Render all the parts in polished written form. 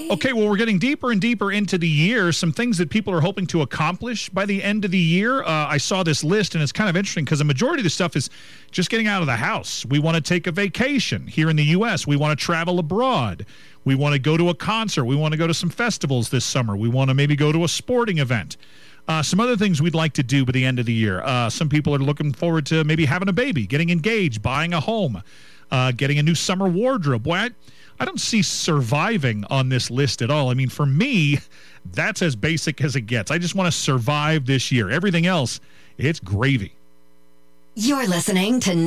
Okay, well, we're getting deeper and deeper into the year. Some things that people are hoping to accomplish by the end of the year. I saw this list, and it's kind of interesting because the majority of the stuff is just getting out of the house. We want to take a vacation here in the U.S. We want to travel abroad. We want to go to a concert. We want to go to some festivals this summer. We want to maybe go to a sporting event. Some other things we'd like to do by the end of the year. Some people are looking forward to maybe having a baby, getting engaged, buying a home, getting a new summer wardrobe. Boy, I don't see surviving on this list at all. I mean, for me, that's as basic as it gets. I just want to survive this year. Everything else, it's gravy. You're listening to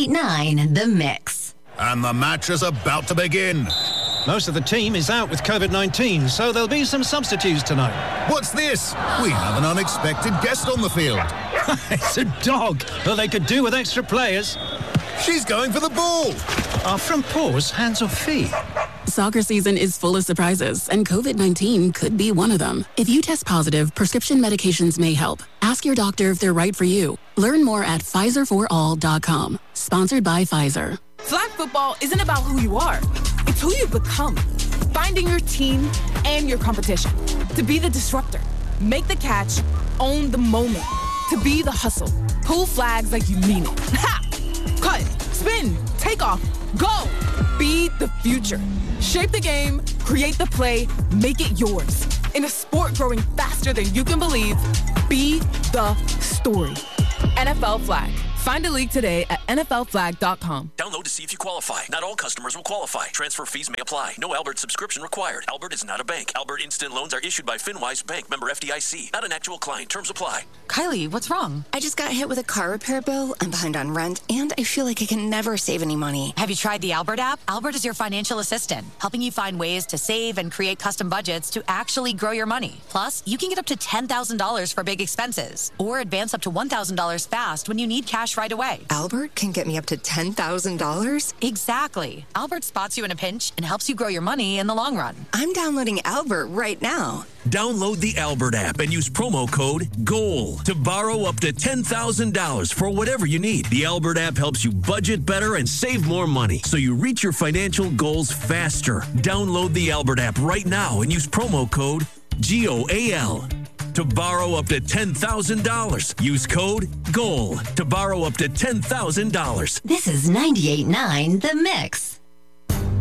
98.9 The Mix. And the match is about to begin. Most of the team is out with COVID-19, so there'll be some substitutes tonight. What's this? We have an unexpected guest on the field. It's a dog, but they could do with extra players. She's going for the ball. Are front paws hands or feet? Soccer season is full of surprises, and COVID-19 could be one of them. If you test positive, prescription medications may help. Ask your doctor if they're right for you. Learn more at PfizerForAll.com. Sponsored by Pfizer. Flag football isn't about who you are. It's who you become. Finding your team and your competition. To be the disruptor. Make the catch. Own the moment. To be the hustle. Pull flags like you mean it. Ha! Cut. Spin. Take off. Go. Be the future. Shape the game. Create the play. Make it yours. In a sport growing faster than you can believe, be the story. NFL Flag. Find a league today at NFLflag.com. Download to see if you qualify. Not all customers will qualify. Transfer fees may apply. No Albert subscription required. Albert is not a bank. Albert Instant Loans are issued by FinWise Bank, member FDIC. Not an actual client. Terms apply. Kylie, what's wrong? I just got hit with a car repair bill. I'm behind on rent, and I feel like I can never save any money. Have you tried the Albert app? Albert is your financial assistant, helping you find ways to save and create custom budgets to actually grow your money. Plus, you can get up to $10,000 for big expenses, or advance up to $1,000 fast when you need cash right away. Albert can get me up to $10,000? Exactly. Albert spots you in a pinch and helps you grow your money in the long run. I'm downloading Albert right now. Download the Albert app and use promo code GOAL to borrow up to $10,000 for whatever you need. The Albert app helps you budget better and save more money so you reach your financial goals faster. Download the Albert app right now and use promo code GOAL to borrow up to $10,000. Use code GOAL to borrow up to $10,000. This is 98.9 The Mix.